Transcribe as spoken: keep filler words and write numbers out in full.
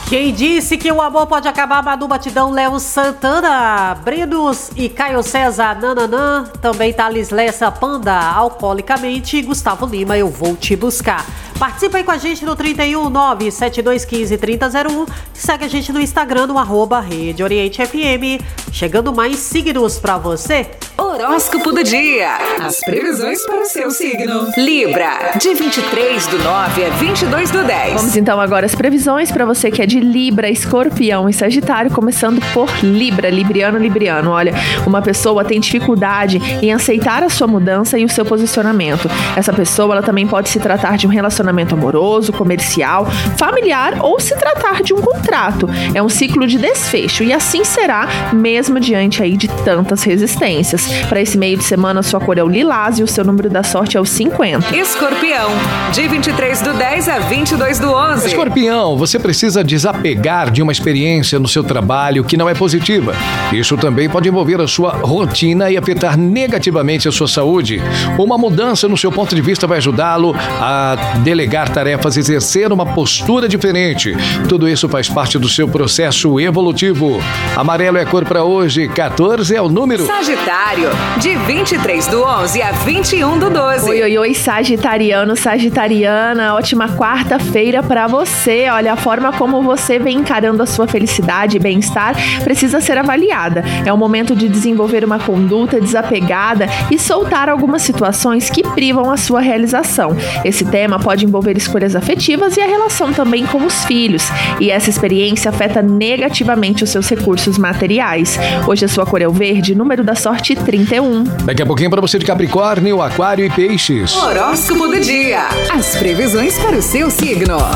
Quem disse que o amor pode acabar? Manu Batidão, Léo Santana, Brenos e Caio César, nananã. Também Thales Lessa, Panda, Alcoolicamente. Gustavo Lima, Eu Vou Te Buscar. Participa aí com a gente no trinta e um, nove sete dois um cinco, trinta zero um. Segue a gente no Instagram, no arroba Rede Oriente F M. Chegando mais signos pra você. Horóscopo do dia. As previsões para o seu signo. Libra, de vinte e três do nove a vinte e dois do dez. Vamos então agora às previsões para você que é de Libra, Escorpião e Sagitário, começando por Libra, Libriano, Libriano. Olha, uma pessoa tem dificuldade em aceitar a sua mudança e o seu posicionamento. Essa pessoa, ela também pode se tratar de um relacionamento amoroso, comercial, familiar ou se tratar de um contrato. É um ciclo de desfecho e assim será mesmo diante aí de tantas resistências. Para esse meio de semana, sua cor é o lilás e o seu número da sorte é o cinquenta. Escorpião, de vinte e três do dez a vinte e dois do onze. Escorpião, você precisa desapegar de uma experiência no seu trabalho que não é positiva. Isso também pode envolver a sua rotina e afetar negativamente a sua saúde. Uma mudança no seu ponto de vista vai ajudá-lo a delegar tarefas e exercer uma postura diferente. Tudo isso faz parte do seu processo evolutivo. Amarelo é a cor para hoje, quatorze é o número. Sagitário, de vinte e três do onze a vinte e um do doze. Oi, oi, oi, Sagitariano, Sagitariana, ótima quarta-feira pra você. Olha, a forma como você vem encarando a sua felicidade e bem-estar precisa ser avaliada. É o momento de desenvolver uma conduta desapegada e soltar algumas situações que privam a sua realização. Esse tema pode envolver escolhas afetivas e a relação também com os filhos. E essa experiência afeta negativamente os seus recursos materiais. Hoje a sua cor é o verde, número da sorte trinta e um. Daqui a pouquinho para você de Capricórnio, Aquário e Peixes. Horóscopo do dia. As previsões para o seu signo.